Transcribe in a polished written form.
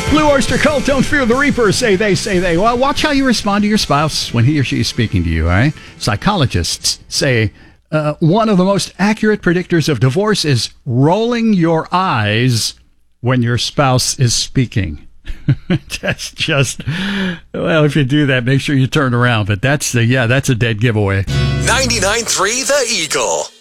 Blue Oyster Cult, don't fear the reaper, say they. Well, watch how you respond to your spouse when he or she is speaking to you, all right? Psychologists say one of the most accurate predictors of divorce is rolling your eyes when your spouse is speaking. That's just, well, if you do that, make sure you turn around. But that's a dead giveaway. 99.3 The Eagle.